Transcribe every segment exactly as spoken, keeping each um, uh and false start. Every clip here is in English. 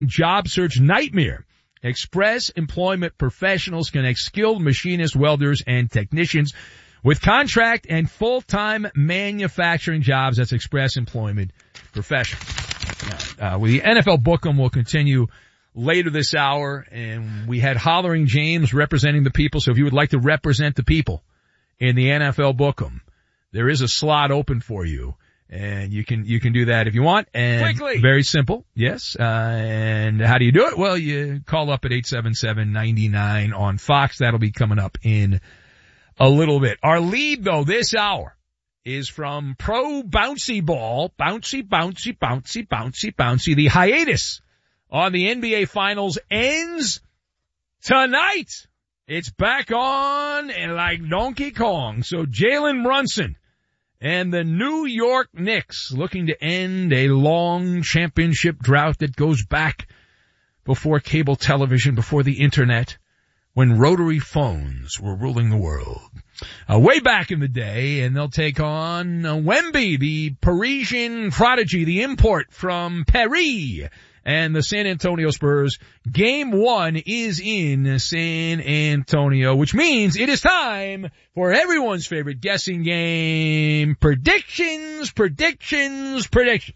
job search nightmare. Express Employment Professionals connect skilled machinists, welders, and technicians with contract and full-time manufacturing jobs. That's Express Employment Professionals. Uh, well, the N F L Book'em will continue later this hour, and we had Hollering James representing the people. So if you would like to represent the people in the N F L Book'em, there is a slot open for you. And you can, you can do that if you want. And quickly. Very simple. Yes. Uh, and how do you do it? Well, you call up at eight seven seven, nine nine on Fox. That'll be coming up in a little bit. Our lead though this hour is from Pro Bouncy Ball. Bouncy, bouncy, bouncy, bouncy, bouncy. The hiatus on the N B A Finals ends tonight. It's back on and like Donkey Kong. So Jalen Brunson and the New York Knicks looking to end a long championship drought that goes back before cable television, before the internet, when rotary phones were ruling the world. Uh, way back in the day, and they'll take on uh, Wemby, the Parisian prodigy, the import from Paris, and the San Antonio Spurs. Game one is in San Antonio, which means it is time for everyone's favorite guessing game, predictions, predictions, predictions.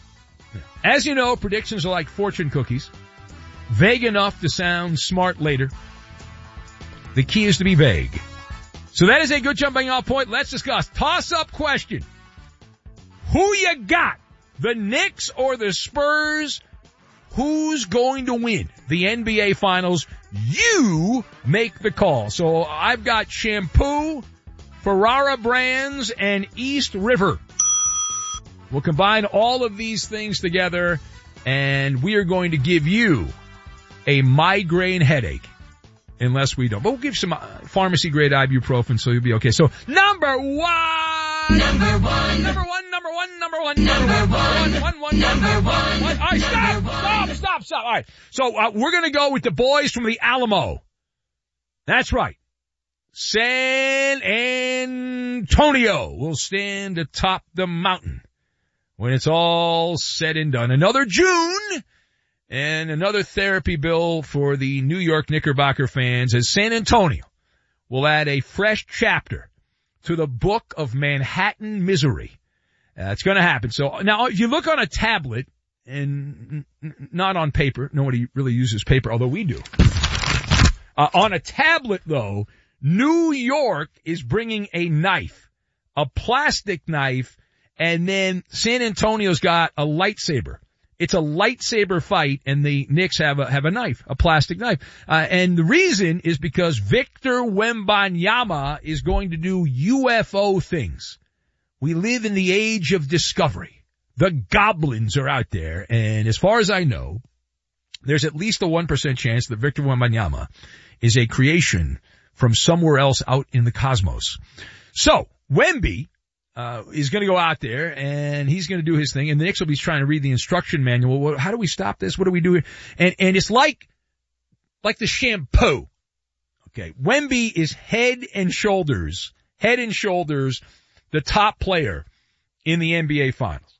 As you know, predictions are like fortune cookies, vague enough to sound smart later. The key is to be vague. So that is a good jumping off point. Let's discuss. Toss-up question. Who you got? The Knicks or the Spurs? Who's going to win the N B A Finals? You make the call. So I've got Shampoo, Ferrara Brands, and East River. We'll combine all of these things together, and we are going to give you a migraine headache. Unless we don't. But we'll give some uh, pharmacy-grade ibuprofen, so you'll be okay. So, number one! Number one! Number one, number one, number one, number one, one, one, one, number one, one. All right, stop, stop, stop, stop. All right. So, uh, we're gonna go with the boys from the Alamo. That's right. San Antonio will stand atop the mountain when it's all said and done. Another June. And another therapy bill for the New York Knickerbocker fans as San Antonio will add a fresh chapter to the book of Manhattan misery. Uh, it's going to happen. So now if you look on a tablet and n- not on paper, nobody really uses paper, although we do. Uh, on a tablet though, New York is bringing a knife, a plastic knife, and then San Antonio's got a lightsaber. It's a lightsaber fight, and the Knicks have a, have a knife, a plastic knife. Uh, and the reason is because Victor Wembanyama is going to do U F O things. We live in the age of discovery. The goblins are out there, and as far as I know, there's at least a one percent chance that Victor Wembanyama is a creation from somewhere else out in the cosmos. So, Wemby, Uh, is going to go out there and he's going to do his thing, and the Knicks will be trying to read the instruction manual. Well, how do we stop this? What do we do here? And, and it's like, like the shampoo. Okay. Wemby is head and shoulders, head and shoulders, the top player in the N B A Finals.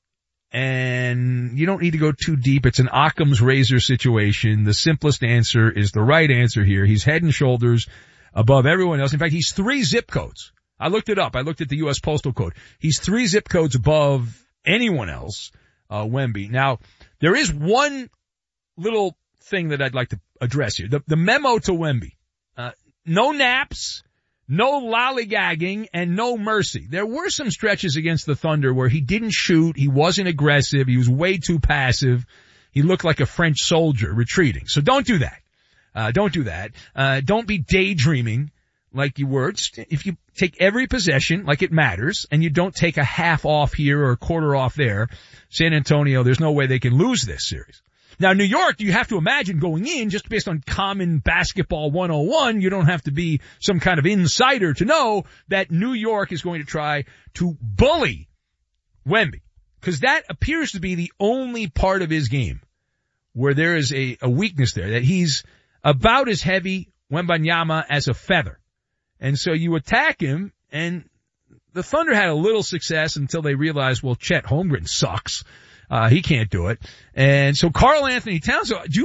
And you don't need to go too deep. It's an Occam's razor situation. The simplest answer is the right answer here. He's head and shoulders above everyone else. In fact, he's three zip codes. I looked it up. I looked at the U S postal code. He's three zip codes above anyone else, uh, Wemby. Now, there is one little thing that I'd like to address here. The, the memo to Wemby. Uh, no naps, no lollygagging, and no mercy. There were some stretches against the Thunder where he didn't shoot, he wasn't aggressive, he was way too passive. He looked like a French soldier retreating. So don't do that. Uh, don't do that. Uh, don't be daydreaming like you were. Just, if you take every possession like it matters, and you don't take a half off here or a quarter off there, San Antonio, there's no way they can lose this series. Now, New York, you have to imagine going in just based on common basketball one oh one. You don't have to be some kind of insider to know that New York is going to try to bully Wemby, because that appears to be the only part of his game where there is a, a weakness there, that he's about as heavy, Wembanyama, as a feather. And so you attack him, and the Thunder had a little success until they realized, well, Chet Holmgren sucks. Uh, he can't do it. And so Karl Anthony Towns, do you